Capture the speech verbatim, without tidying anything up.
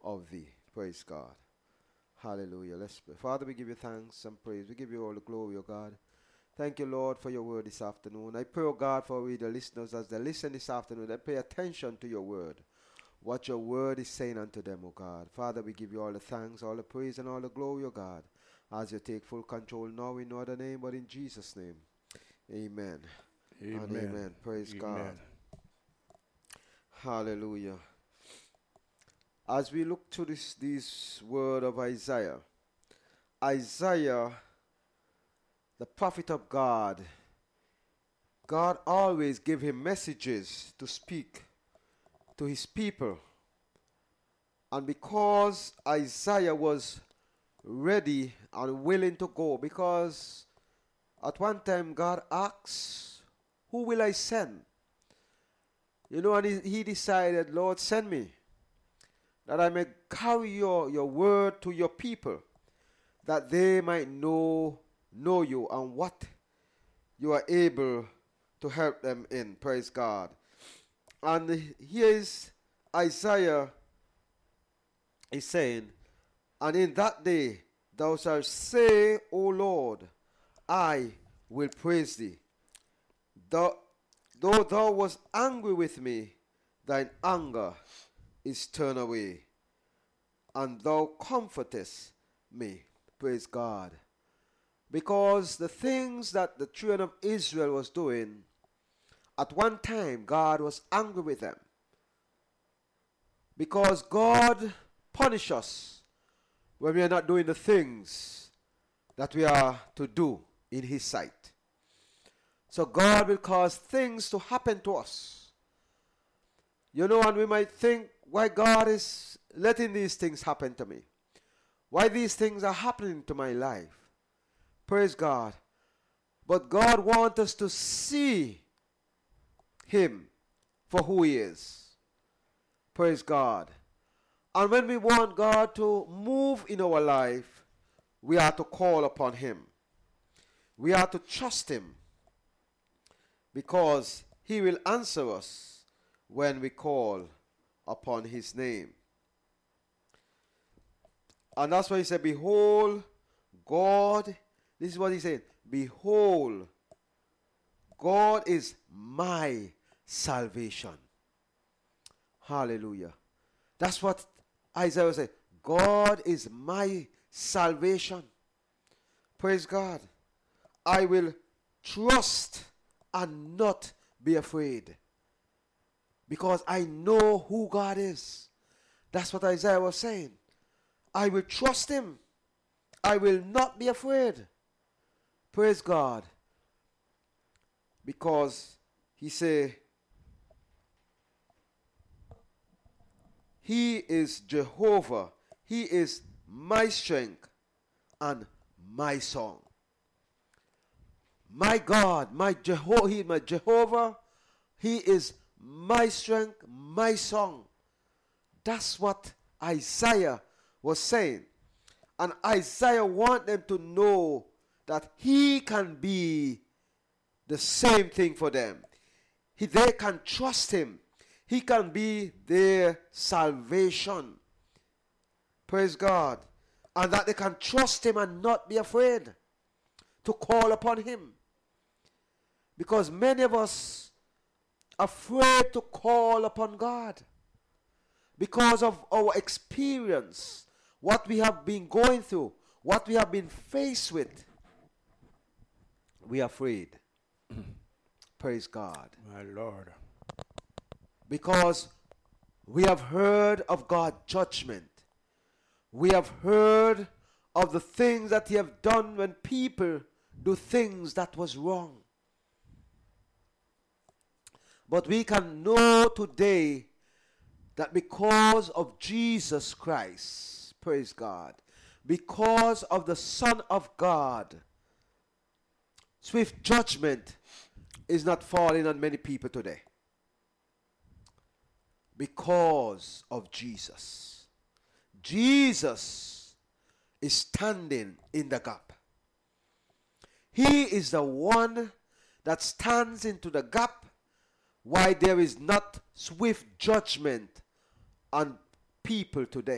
of thee. Praise God. Hallelujah. Let's pray. Father, we give you thanks and praise. We give you all the glory, O God. Thank you, Lord, for your word this afternoon. I pray, O God, for we the listeners as they listen this afternoon, they pay attention to your word, what your word is saying unto them, O God. Father, we give you all the thanks, all the praise, and all the glory, O God, as you take full control now in no other name but in Jesus' name. Amen. Amen. And amen. Praise Amen. God. Hallelujah. As we look to this, this word of Isaiah, Isaiah, the prophet of God, God always gave him messages to speak to his people. And because Isaiah was ready and willing to go, because at one time God asked, who will I send? You know, and he, he decided, Lord, send me, that I may carry your, your word to your people, that they might know, know you and what you are able to help them in. Praise God. And here is Isaiah is saying, and in that day thou shalt say, O Lord, I will praise thee. Thou, though thou wast angry with me, thine anger is turned away, and thou comfortest me. Praise God. Because the things that the children of Israel was doing, at one time God was angry with them. Because God punishes us when we are not doing the things that we are to do in his sight. So God will cause things to happen to us. You know, and we might think, why God is letting these things happen to me? Why these things are happening to my life? Praise God. But God wants us to see him for who he is. Praise God. And when we want God to move in our life, we are to call upon him. We are to trust him, because he will answer us when we call upon his name. And that's why he said, behold, God, this is what he said, behold, God is my salvation. Hallelujah. That's what Isaiah said. God is my salvation. Praise God. I will trust and not be afraid, because I know who God is. That's what Isaiah was saying. I will trust him. I will not be afraid. Praise God. Because he said, he is Jehovah. He is my strength and my song. My God, my Jehovah, he is my Jehovah. He is my strength, my song. That's what Isaiah was saying. And Isaiah wants them to know that he can be the same thing for them. He, they can trust him. He can be their salvation. Praise God. And that they can trust him and not be afraid to call upon him. Because many of us are afraid to call upon God because of our experience, what we have been going through, what we have been faced with. We are afraid. Praise God. My Lord. Because we have heard of God's judgment. We have heard of the things that he have done when people do things that was wrong. But we can know today that because of Jesus Christ, praise God, because of the Son of God, swift judgment is not falling on many people today. Because of Jesus. Jesus is standing in the gap. He is the one that stands into the gap why there is not swift judgment on people today.